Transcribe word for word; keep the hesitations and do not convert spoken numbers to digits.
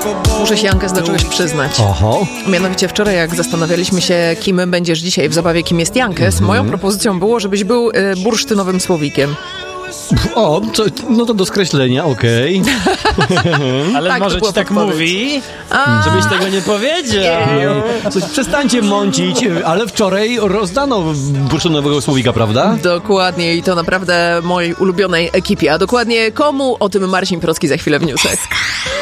Muszę się, Jankes, do czegoś przyznać. Oho. Mianowicie wczoraj, jak zastanawialiśmy się, kim będziesz dzisiaj w zabawie, kim jest Jankes, mhm. moją propozycją było, żebyś był y, bursztynowym słowikiem. O, to, no to do skreślenia, okej. Okay. Ale tak, może ci tak podpowiedź. Mówi, A... żebyś tego nie powiedział. Coś, przestańcie mącić, ale wczoraj rozdano bursztynowego słowika, prawda? Dokładnie i to naprawdę mojej ulubionej ekipie. A dokładnie komu? O tym Marcin Procki za chwilę w newsach.